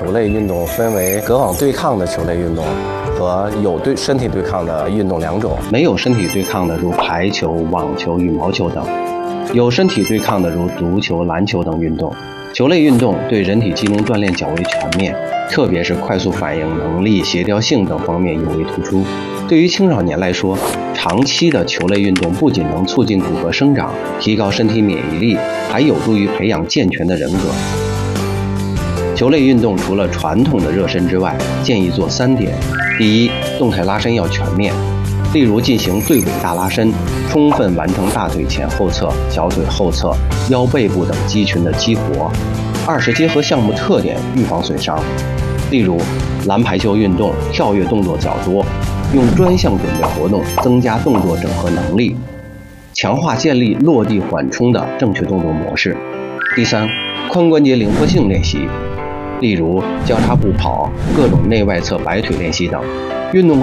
球类运动分为隔网对抗的球类运动和有身体对抗的运动两种。 没有身体对抗的如排球、网球、羽毛球等；有身体对抗的如足球、篮球等运动。球类运动对人体机能锻炼较为全面，特别是快速反应能力、协调性等方面尤为突出。对于青少年来说，长期的球类运动不仅能促进骨骼生长，提高身体免疫力，还有助于培养健全的人格。球类运动除了传统的热身之外，建议做3点：第一，动态拉伸要全面，例如进行对尾大拉伸，充分完成大腿前后侧、小腿后侧、腰背部等肌群的激活；二是结合项目特点，预防损伤，例如篮排球运动跳跃动作较多，用专项准备活动增加动作整合能力，强化建立落地缓冲的正确动作模式。第三，髋关节灵活性练习，例如交叉步跑、各种内外侧摆腿练习等。运动